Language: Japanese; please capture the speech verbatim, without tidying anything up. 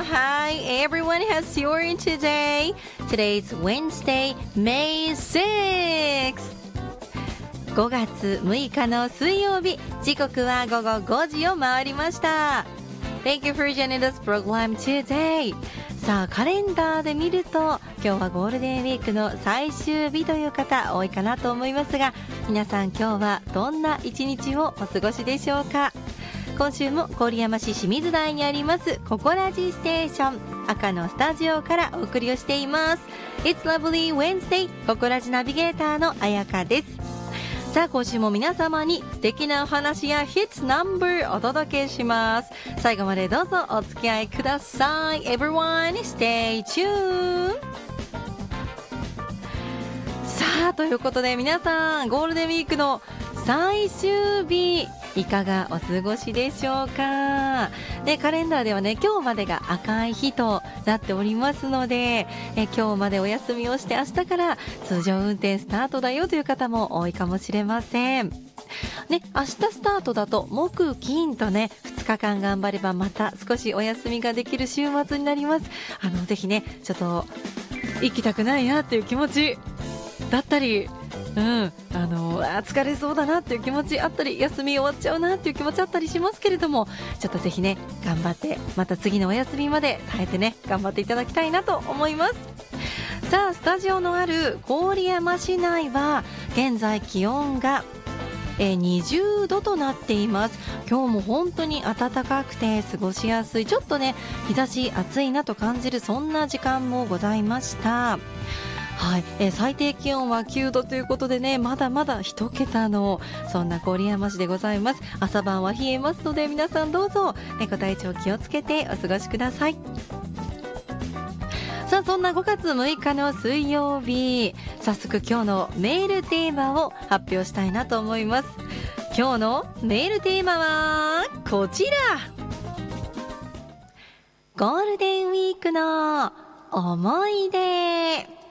Hi, everyone has your today. Today's Wednesday, May sixth. ごがつむいかの水曜日、時刻は午後ごじを回りました。Thank you for joining this program today. さあ、カレンダーで見ると今日はゴールデンウィークの最終日という方多いかなと思いますが、皆さん今日はどんな一日をお過ごしでしょうか。今週も郡山市清水台にありますココラジステーション赤のスタジオからお送りをしています。 It's lovely Wednesday、 ココラジナビゲーターの彩香です。さあ、今週も皆様に素敵なお話やヒッツナンバーお届けします。最後までどうぞお付き合いください。 Everyone stay tuned。 さあ、ということで皆さんゴールデンウィークの最終日いかがお過ごしでしょうか。で、カレンダーではね、今日までが赤い日となっておりますので、え今日までお休みをして明日から通常運転スタートだよという方も多いかもしれませんね。明日スタートだと木金とねふつかかん頑張ればまた少しお休みができる週末になります。あのぜひね、ちょっと行きたくないなっていう気持ちだったり、うん、あのあ疲れそうだなっていう気持ちあったり、休み終わっちゃうなっていう気持ちあったりしますけれども、ちょっとぜひね頑張ってまた次のお休みまで耐えてね頑張っていただきたいなと思います。さあ、スタジオのある郡山市内は現在気温がえにじゅうどとなっています。今日も本当に暖かくて過ごしやすい、ちょっとね日差し暑いなと感じるそんな時間もございました。はい、えー、最低気温はきゅうどということでね、まだまだ一桁のそんな郡山市でございます。朝晩は冷えますので皆さんどうぞ、ね、ご体調気をつけてお過ごしください。さあ、そんなごがつむいかの水曜日、早速今日のメールテーマを発表したいなと思います。今日のメールテーマはこちら。ゴールデンウィークの思い出。